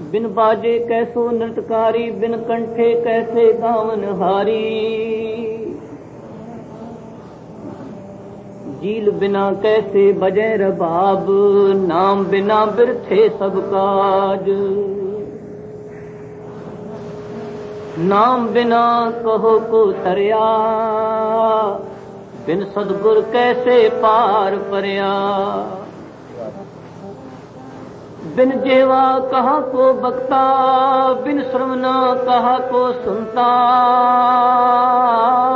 बिन बाजे कैसो नृतकारी, बिन कंठे कैसे गावन हारी। जील बिना कैसे बजे रबाब, नाम बिना बिरथे सब काज। नाम बिना कहो को तरिया, बिन सदगुर कैसे पार परिया। बिन जेवा कहा को बकता, बिन श्रवना कहा को सुनता।